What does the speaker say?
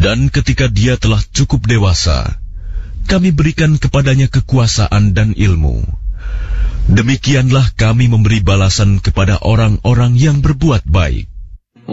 Dan ketika dia telah cukup dewasa, kami berikan kepadanya kekuasaan dan ilmu. Demikianlah kami memberi balasan kepada orang-orang yang berbuat baik.